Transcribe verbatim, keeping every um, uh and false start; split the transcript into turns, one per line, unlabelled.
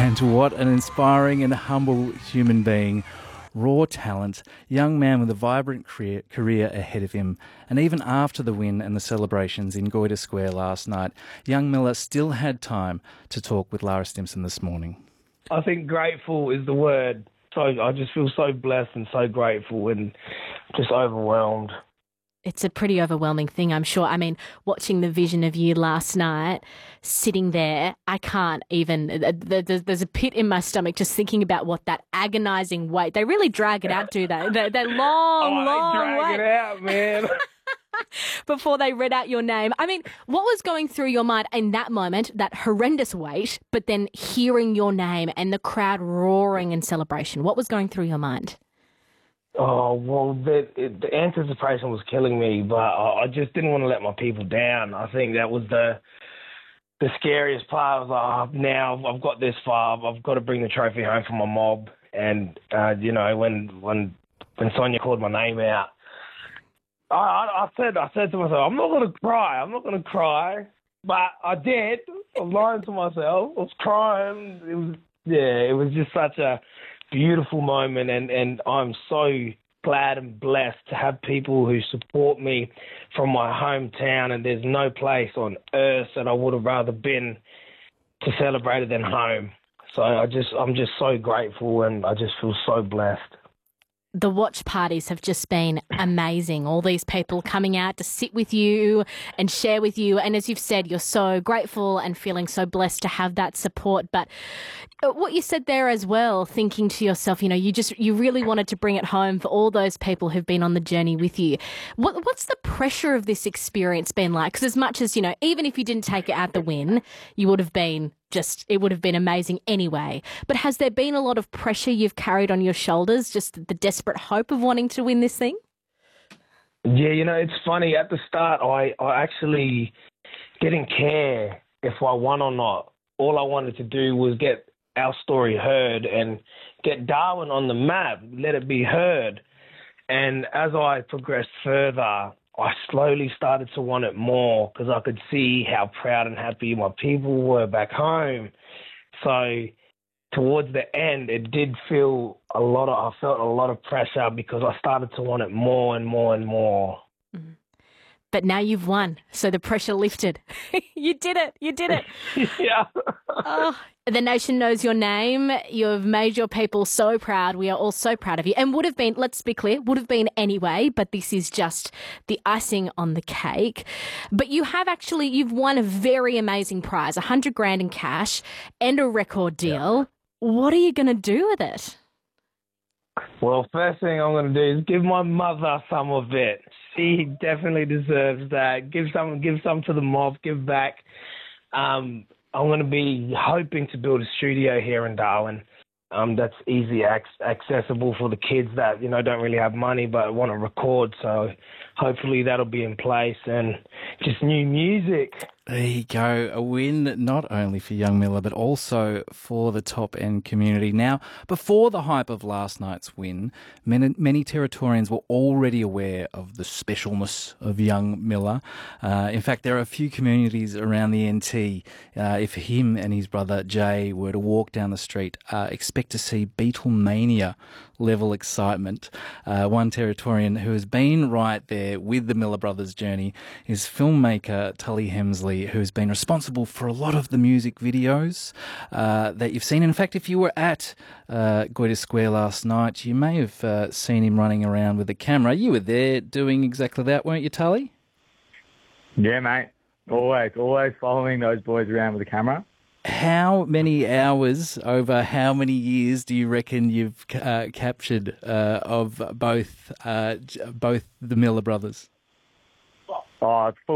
And what an inspiring and humble human being. Raw talent, young man with a vibrant career, career ahead of him. And even after the win and the celebrations in Goyder Square last night, young Miller still had time to talk with Lara Stimpson this morning.
I think grateful is the word. So I just feel so blessed and so grateful and just overwhelmed.
It's a pretty overwhelming thing, I'm sure. I mean, watching the vision of you last night, sitting there, I can't even, there's a pit in my stomach just thinking about what that agonising wait. They really drag it out, do they? They're, they're long,
oh,
long
they drag
wait.
it out, man.
Before they read out your name. I mean, what was going through your mind in that moment, that horrendous wait, but then hearing your name and the crowd roaring in celebration? What was going through your mind?
Oh, well, the, it, the anticipation was killing me, but I, I just didn't want to let my people down. I think that was the the scariest part. I was like, oh, now I've got this far. I've got to bring the trophy home for my mob. And, uh, you know, when when when Sonia called my name out, I, I, I said I said to myself, I'm not going to cry. I'm not going to cry. But I did. I was lying to myself. I was crying. It was, yeah, it was just such a beautiful moment, and, and I'm so glad and blessed to have people who support me from my hometown, and there's no place on earth that I would have rather been to celebrate it than home. So I just, I'm just so grateful, and I just feel so blessed.
The watch parties have just been amazing. All these people coming out to sit with you and share with you. And as you've said, you're so grateful and feeling so blessed to have that support. But what you said there as well, thinking to yourself, you know, you just, you really wanted to bring it home for all those people who've been on the journey with you. What, what's the pressure of this experience been like? Because as much as, you know, even if you didn't take it out the win, you would have been just, it would have been amazing anyway. But has there been a lot of pressure you've carried on your shoulders, just the desperate hope of wanting to win this thing?
Yeah, you know, it's funny. At the start, I, I actually didn't care if I won or not. All I wanted to do was get our story heard and get Darwin on the map, let it be heard. And as I progressed further, I slowly started to want it more because I could see how proud and happy my people were back home. So towards the end, it did feel a lot of, I felt a lot of pressure because I started to want it more and more and more.
Mm-hmm. But now you've won, so the pressure lifted. You did it. You did it.
Yeah.
Oh, the nation knows your name. You've made your people so proud. We are all so proud of you. And would have been, let's be clear, would have been anyway, but this is just the icing on the cake. But you have actually, you've won a very amazing prize, a hundred grand in cash and a record deal. Yeah. What are you going to do with it?
Well, first thing I'm going to do is give my mother some of it. She definitely deserves that. Give some, give some to the mob, give back. Um, I'm going to be hoping to build a studio here in Darwin. Um, that's easy ac- accessible for the kids that, you know, don't really have money but want to record. So hopefully that'll be in place, and just new music.
There you go. A win not only for young Miller but also for the top-end community. Now, before the hype of last night's win, many, many Territorians were already aware of the specialness of young Miller. Uh, in fact, there are a few communities around the N T. Uh, if him and his brother Jay were to walk down the street, uh, expect to see Beatlemania level excitement. Uh, one Territorian who has been right there with the Miller brothers' journey is filmmaker Tully Hemsley, who's been responsible for a lot of the music videos uh, that you've seen. In fact, if you were at uh, Goyder Square last night, you may have uh, seen him running around with a camera. You were there doing exactly that, weren't you, Tully?
Yeah, mate. Always, always following those boys around with a camera.
How many hours over how many years do you reckon you've uh, captured uh, of both uh, both the Miller brothers?
Oh, it's